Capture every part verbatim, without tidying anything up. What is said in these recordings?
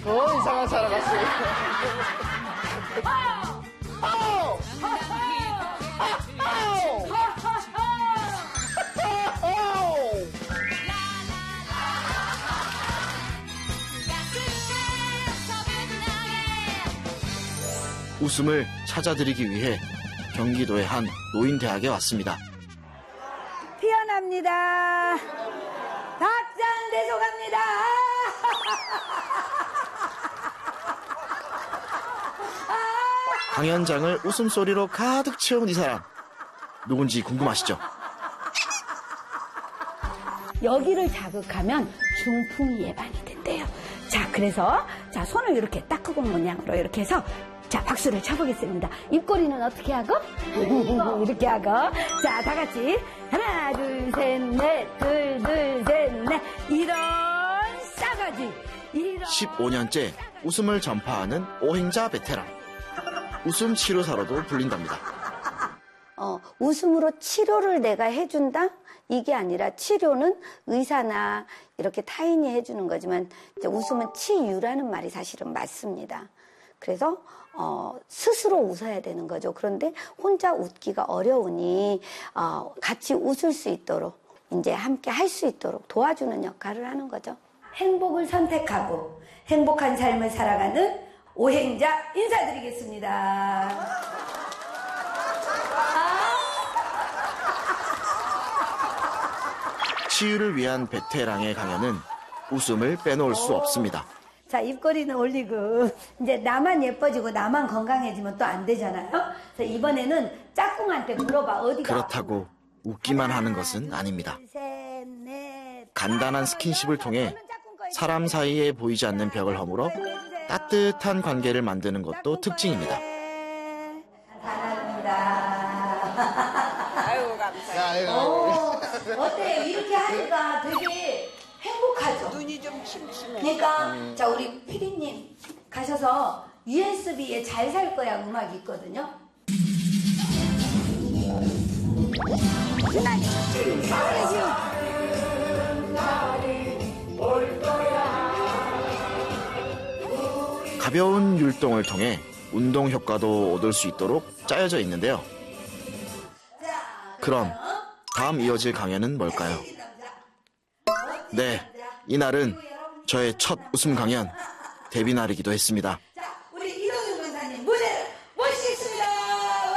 더 이상한 사람 같이. 아우! 아우! 아우! 웃음을 찾아드리기 위해 경기도의 한 노인대학에 왔습니다. 피어납니다. 박장대소갑니다. 강연장을 웃음소리로 가득 채운 이 사람. 누군지 궁금하시죠? 여기를 자극하면 중풍 예방이 된대요. 자, 그래서 자 손을 이렇게 딱구공 모양으로 이렇게 해서 자 박수를 쳐보겠습니다. 입꼬리는 어떻게 하고? 이렇게 하고. 자, 다 같이 하나, 둘, 셋, 넷, 둘, 둘, 셋, 넷. 이런 싸가지. 이런 십오 년째 웃음을 전파하는 오행자 베테랑. 웃음 치료사로도 불린답니다. 어, 웃음으로 치료를 내가 해준다? 이게 아니라 치료는 의사나 이렇게 타인이 해주는 거지만 이제 웃음은 치유라는 말이 사실은 맞습니다. 그래서 어, 스스로 웃어야 되는 거죠. 그런데 혼자 웃기가 어려우니 어, 같이 웃을 수 있도록 이제 함께 할 수 있도록 도와주는 역할을 하는 거죠. 행복을 선택하고 행복한 삶을 살아가는 오행자 인사드리겠습니다. 치유를 위한 베테랑의 강연은 웃음을 빼놓을 수 없습니다. 자, 입꼬리는 올리고 이제 나만 예뻐지고 나만 건강해지면 또 안 되잖아요. 그래서 이번에는 짝꿍한테 물어봐. 어디가 그렇다고 웃기만 하는 것은 아닙니다. 간단한 스킨십을 통해 사람 사이에 보이지 않는 벽을 허물어 따뜻한 관계를 만드는 것도 특징입니다. 사랑합니다. 아이고, 감사해요. 어때요? 이렇게 하니까 되게 행복하죠? 눈이 좀 침침해. 그러니까 자, 우리 피디님 가셔서 유에스비에 잘 살 거야 음악이 있거든요. 가벼운 율동을 통해 운동 효과도 얻을 수 있도록 짜여져 있는데요. 그럼 다음 이어질 강연은 뭘까요? 네, 이날은 저의 첫 웃음 강연 데뷔 날이기도 했습니다. 자, 우리 이동윤 권사님 무대를 모시겠습니다. 와!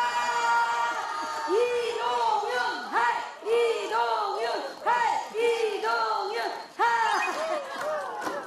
이동윤 하이, 이동윤 하이, 이동윤 하이.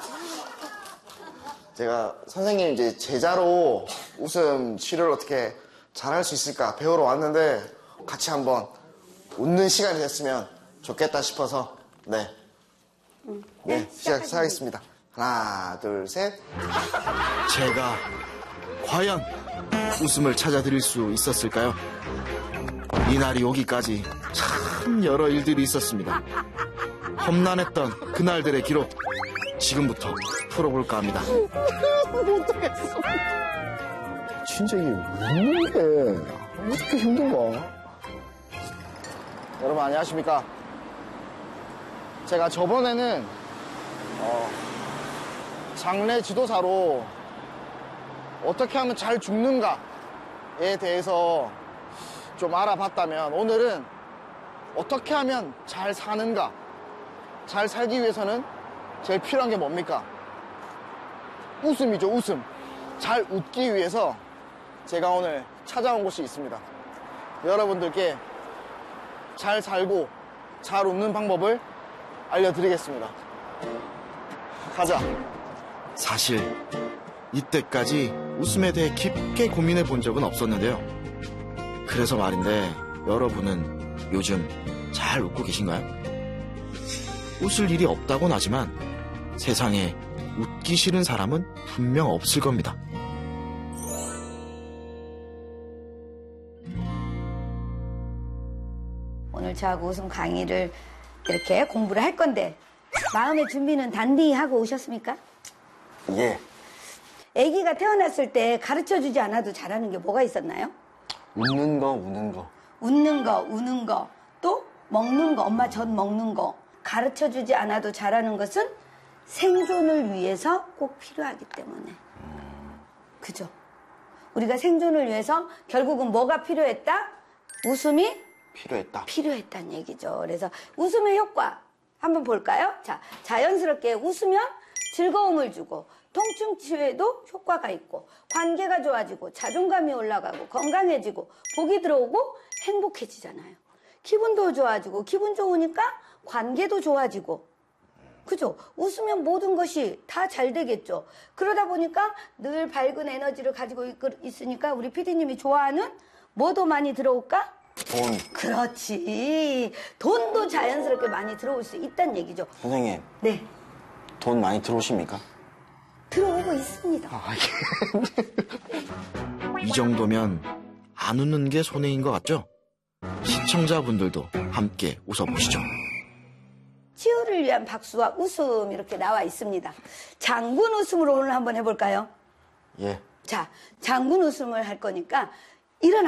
제가 선생님 이제 제자로 웃음 치료를 어떻게 잘할 수 있을까 배우러 왔는데 같이 한번 웃는 시간이 됐으면 좋겠다 싶어서 네, 네, 시작, 시작하겠습니다. 하나, 둘, 셋. 제가 과연 웃음을 찾아드릴 수 있었을까요? 이날이 오기까지 참 여러 일들이 있었습니다. 험난했던 그날들의 기록 지금부터 풀어볼까 합니다. 못하겠어. 진짜 이게 웃는 게 왜 이렇게 힘든가? 여러분 안녕하십니까? 제가 저번에는 어, 장례 지도사로 어떻게 하면 잘 죽는가에 대해서 좀 알아봤다면 오늘은 어떻게 하면 잘 사는가, 잘 살기 위해서는 제일 필요한 게 뭡니까? 웃음이죠, 웃음. 잘 웃기 위해서 제가 오늘 찾아온 곳이 있습니다. 여러분들께 잘 살고 잘 웃는 방법을 알려드리겠습니다. 가자. 사실 이때까지 웃음에 대해 깊게 고민해 본 적은 없었는데요. 그래서 말인데 여러분은 요즘 잘 웃고 계신가요? 웃을 일이 없다곤 하지만 세상에 웃기 싫은 사람은 분명 없을 겁니다. 오늘 저하고 웃음 강의를 이렇게 공부를 할 건데 마음의 준비는 단디 하고 오셨습니까? 예. 아기가 태어났을 때 가르쳐주지 않아도 잘하는 게 뭐가 있었나요? 웃는 거, 우는 거. 웃는 거, 우는 거, 또 먹는 거, 엄마 젖 먹는 거. 가르쳐주지 않아도 잘하는 것은 생존을 위해서 꼭 필요하기 때문에. 그죠? 우리가 생존을 위해서 결국은 뭐가 필요했다? 웃음이 필요했다. 필요했다는 얘기죠. 그래서 웃음의 효과 한번 볼까요? 자, 자연스럽게 웃으면 즐거움을 주고 통증 치유에도 효과가 있고 관계가 좋아지고 자존감이 올라가고 건강해지고 복이 들어오고 행복해지잖아요. 기분도 좋아지고 기분 좋으니까 관계도 좋아지고 그죠? 웃으면 모든 것이 다 잘 되겠죠. 그러다 보니까 늘 밝은 에너지를 가지고 있, 있으니까 우리 피디님이 좋아하는 뭐도 많이 들어올까? 돈. 그렇지. 돈도 자연스럽게 많이 들어올 수 있다는 얘기죠. 선생님, 네. 돈 많이 들어오십니까? 들어오고 있습니다. 아, 이 정도면 안 웃는 게 손해인 것 같죠? 시청자분들도 함께 웃어보시죠. 치유를 위한 박수와 웃음 이렇게 나와 있습니다. 장군 웃음으로 오늘 한번 해볼까요? 예. 자, 장군 웃음을 할 거니까 일어나.